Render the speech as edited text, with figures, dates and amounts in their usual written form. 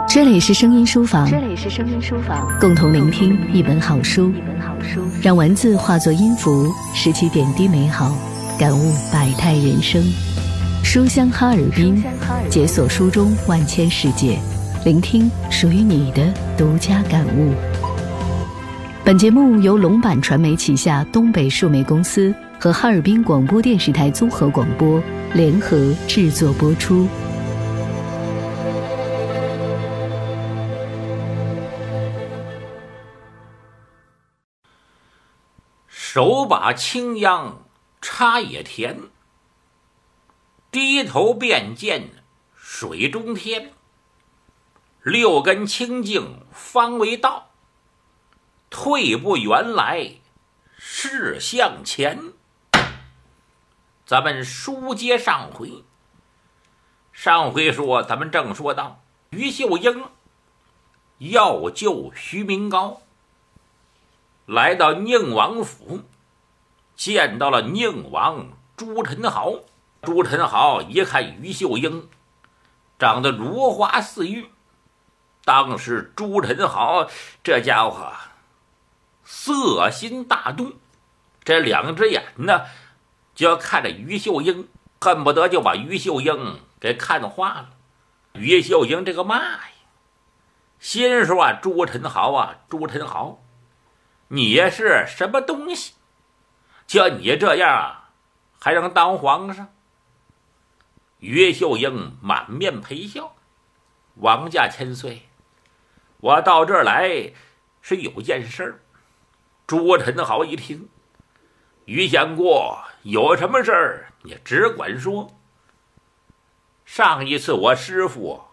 这里是声音书房，共同聆听一本好书，让文字化作音符，拾起点滴美好，感悟百态人生。书香哈尔滨，解锁书中万千世界，聆听属于你的独家感悟。本节目由龙版传媒旗下东北数媒公司和哈尔滨广播电视台综合广播联合制作播出。 手把青秧插野田，低头便见水中天。六根清净方为道，退步原来是向前。咱们书接上回，说咱们正说到于秀英要救徐明高，来到宁王府，见到了宁王朱宸濠。朱宸濠一看于秀英长得如花似玉，当时朱宸濠这家伙色心大动，这两只眼呢就要看着于秀英，恨不得就把于秀英给看花了。于秀英这个嘛呀，心说啊，朱宸濠，你是什么东西？叫你这样还能当皇上？于秀英满面陪笑，王家千岁，我到这儿来是有件事儿。朱宸濠一听，于相国有什么事儿你只管说。上一次我师父